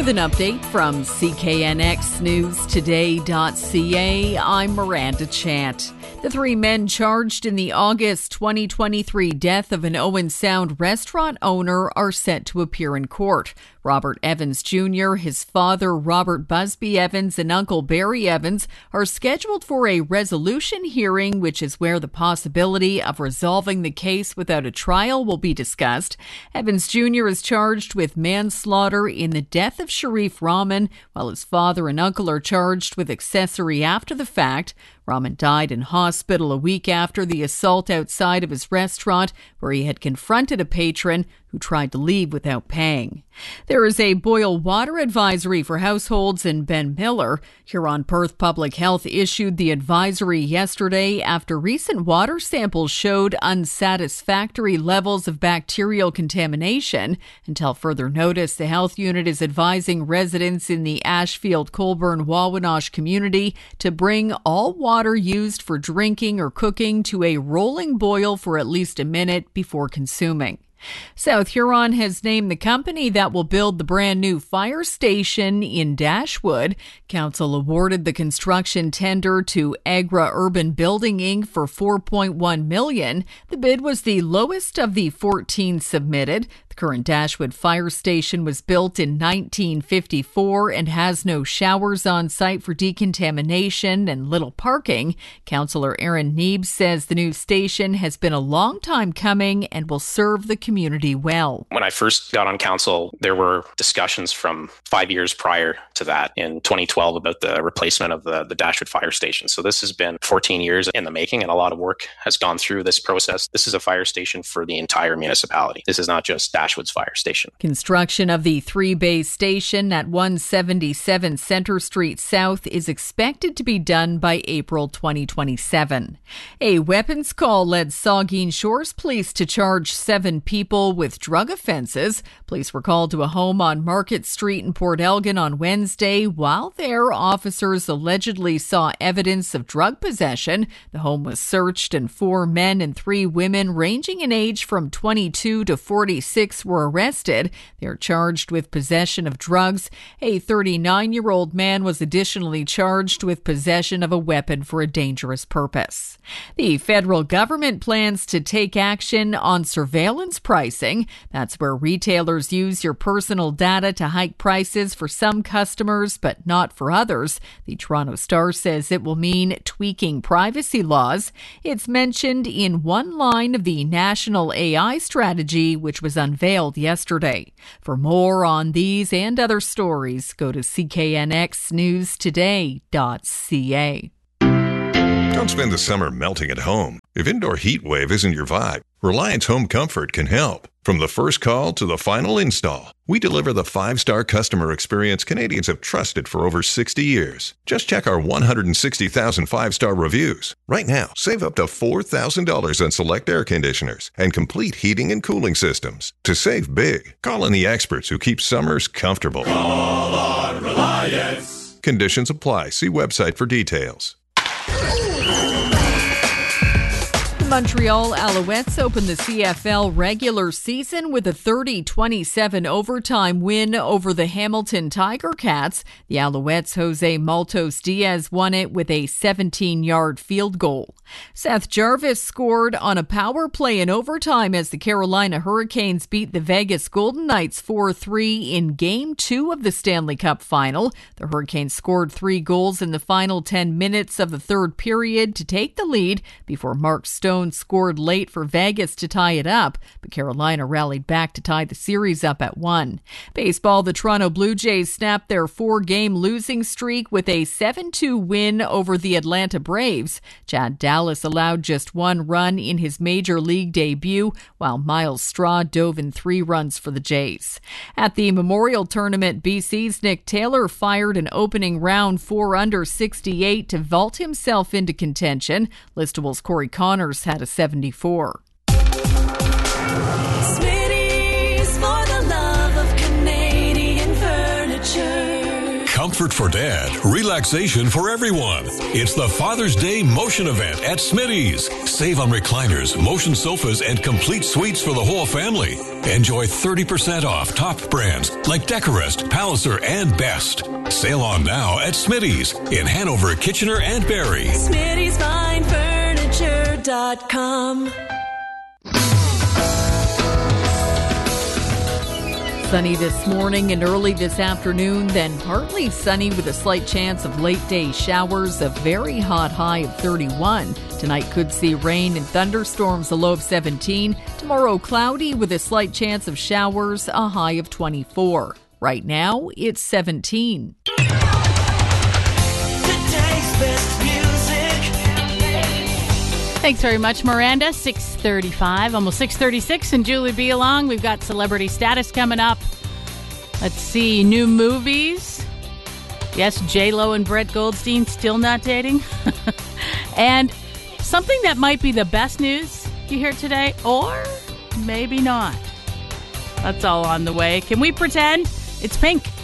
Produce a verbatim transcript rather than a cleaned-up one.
With an update from C K N X News Today dot C A, I'm Miranda Chant. The three men charged in the August twenty twenty-three death of an Owen Sound restaurant owner are set to appear in court. Robert Evans Junior, his father Robert Busby Evans, and Uncle Barry Evans are scheduled for a resolution hearing, which is where the possibility of resolving the case without a trial will be discussed. Evans Junior is charged with manslaughter in the death of Sharif Rahman, while his father and uncle are charged with accessory after the fact. Rahman died in hospital a week after the assault outside of his restaurant, where he had confronted a patron who tried to leave without paying. There is a boil water advisory for households in Ben Miller. Huron-Perth Public Health issued the advisory yesterday after recent water samples showed unsatisfactory levels of bacterial contamination. Until further notice, the health unit is advising residents in the Ashfield, Colburn, Wawanosh community to bring all water used for drinking or cooking to a rolling boil for at least a minute before consuming. South Huron has named the company that will build the brand new fire station in Dashwood. Council awarded the construction tender to Agra Urban Building Incorporated for four point one million dollars. The bid was the lowest of the fourteen submitted. The current Dashwood fire station was built in nineteen fifty-four and has no showers on site for decontamination and little parking. Councillor Aaron Neeb says the new station has been a long time coming and will serve the community well. When I first got on council, there were discussions from five years prior to that in twenty twelve about the replacement of the, the Dashwood fire station. So this has been fourteen years in the making, and a lot of work has gone through this process. This is a fire station for the entire municipality. This is not just Dashwood's fire station. Construction of the three-bay station at one seventy-seven Centre Street South is expected to be done by April twenty twenty-seven. A weapons call led Saugeen Shores Police to charge seven people with drug offences. Police were called to a home on Market Street in Port Elgin on Wednesday. While there, officers allegedly saw evidence of drug possession. The home was searched and four men and three women ranging in age from twenty-two to forty-six were arrested. They are charged with possession of drugs. A thirty-nine-year-old man was additionally charged with possession of a weapon for a dangerous purpose. The federal government plans to take action on surveillance pricing. That's where retailers use your personal data to hike prices for some customers, but not for others. The Toronto Star says it will mean tweaking privacy laws. It's mentioned in one line of the National A I Strategy, which was unveiled yesterday. For more on these and other stories, go to C K N X News Today dot C A. Don't spend the summer melting at home. If indoor heat wave isn't your vibe, Reliance Home Comfort can help. From the first call to the final install, we deliver the five-star customer experience Canadians have trusted for over sixty years. Just check our one hundred sixty thousand five-star reviews. Right now, save up to four thousand dollars on select air conditioners and complete heating and cooling systems. To save big, call on the experts who keep summers comfortable. Call on Reliance. Conditions apply. See website for details. Montreal Alouettes opened the C F L regular season with a thirty twenty-seven overtime win over the Hamilton Tiger Cats. The Alouettes' Jose Maltos Diaz won it with a seventeen-yard field goal. Seth Jarvis scored on a power play in overtime as the Carolina Hurricanes beat the Vegas Golden Knights four three in Game two of the Stanley Cup Final. The Hurricanes scored three goals in the final ten minutes of the third period to take the lead before Mark Stone scored late for Vegas to tie it up, but Carolina rallied back to tie the series up at one. Baseball, the Toronto Blue Jays snapped their four-game losing streak with a seven two win over the Atlanta Braves. Chad Dallas allowed just one run in his major league debut, while Miles Straw dove in three runs for the Jays. At the Memorial Tournament, B C's Nick Taylor fired an opening round four under sixty-eight to vault himself into contention. Listable's Corey Connors had a seventy-four. Smitty's for the love of Canadian furniture. Comfort Comfort for Dad, relaxation for everyone. It's the Father's Day Motion Event at Smitty's. Save on recliners, motion sofas, and complete suites for the whole family. Enjoy thirty percent off top brands like Decorist, Palliser, and Best. Sale on now at Smitty's in Hanover, Kitchener, and Barrie. Smitty's Fine Furniture dot com. Sunny this morning and early this afternoon, then partly sunny with a slight chance of late day showers. A very hot high of thirty-one. Tonight could see rain and thunderstorms, a low of seventeen. Tomorrow cloudy with a slight chance of showers, a high of twenty-four. Right now, it's seventeen. Today's best music. Thanks very much, Miranda. six thirty-five, almost six thirty-six, and Julie B. along. We've got celebrity status coming up. Let's see, new movies. Yes, J-Lo and Brett Goldstein still not dating. And something that might be the best news you hear today, or maybe not. That's all on the way. Can we pretend? It's Pink.